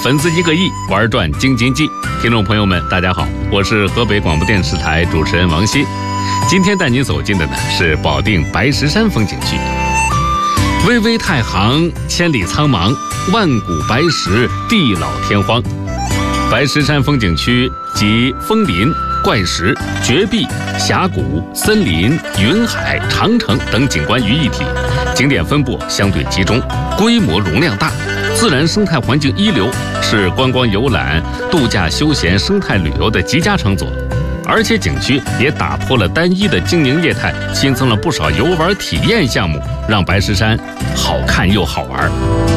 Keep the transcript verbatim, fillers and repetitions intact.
粉丝一个亿，玩转京津冀。听众朋友们，大家好，我是河北广播电视台主持人王鑫。今天带您走进的呢是保定白石山风景区。巍巍太行，千里苍茫，万古白石，地老天荒。白石山风景区集枫林、怪石、绝壁、峡谷、森林、云海、长城等景观于一体，景点分布相对集中，规模容量大，自然生态环境一流，是观光游览、度假休闲、生态旅游的极佳场所。而且景区也打破了单一的经营业态，新增了不少游玩体验项目，让白石山好看又好玩。